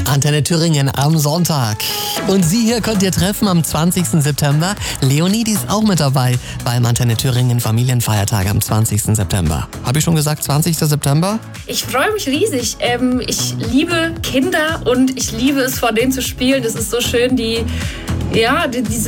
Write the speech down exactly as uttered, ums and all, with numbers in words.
Antenne Thüringen am Sonntag. Und Sie hier könnt ihr treffen am zwanzigsten September. Leonie, die ist auch mit dabei beim Antenne Thüringen Familienfeiertag am zwanzigsten September. Habe ich schon gesagt, zwanzigsten September? Ich freue mich riesig. Ähm, ich liebe Kinder und ich liebe es, vor denen zu spielen. Das ist so schön, die, ja, die, diese